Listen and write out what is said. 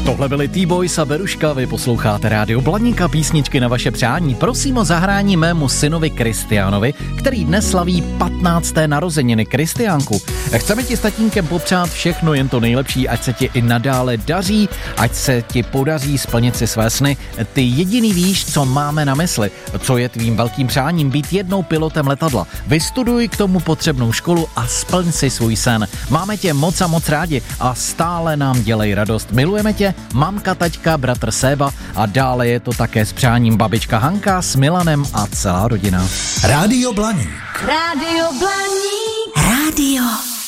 Tohle byli T-Boys a Beruška, vy posloucháte Rádio Blaník a písničky na vaše přání. Prosím o zahrání mému synovi Kristiánovi, který dnes slaví 15. narozeniny. Kristiánku, chceme ti s tatínkem popřát všechno jen to nejlepší, ať se ti i nadále daří, ať se ti podaří splnit si své sny. Ty jediný víš, co máme na mysli, co je tvým velkým přáním být jednou pilotem letadla. Vystuduj k tomu potřebnou školu a splň si svůj sen. Máme tě moc a moc rádi a stále nám dělej radost. Milujeme tě, mamka, taťka, bratr Séba a dále je to také s přáním babička Hanka s Milanem a celá rodina. Rádio Blaník. Rádio Blaník. Rádio